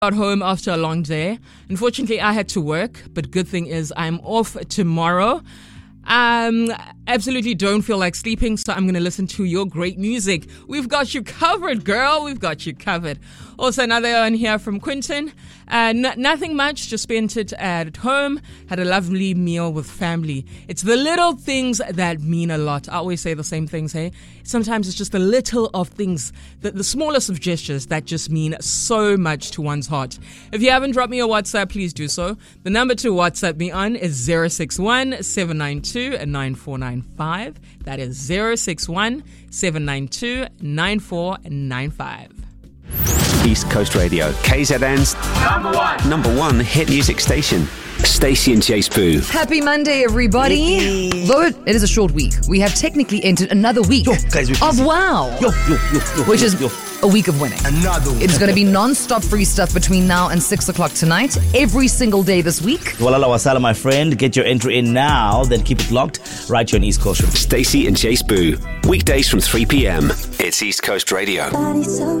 Got home after a long day. Unfortunately, I had to work, but good thing is I'm off tomorrow. Absolutely don't feel like sleeping, so I'm going to listen to your great music. We've got you covered, girl. We've got you covered. Also, another one here from Quinton. Nothing much, just spent it at home, had a lovely meal with family. It's the little things that mean a lot. I always say the same things, hey? Sometimes it's just the little of things, the smallest of gestures that just mean so much to one's heart. If you haven't dropped me a WhatsApp, please do so. The number to WhatsApp me on is 061 792 9495. That is 061 792 9495. East Coast Radio, KZN's number one hit music station. Stacey and Chase Boo. Happy Monday, everybody. Though it is a short week, we have technically entered another week of Wow, which is a week of winning. It's going to be non-stop free stuff between now and 6 o'clock tonight, every single day this week. Walala wasala, my friend. Get your entry in now, then keep it locked right here on East Coast. Stacey and Chase Boo. Weekdays from 3 p.m. It's East Coast Radio.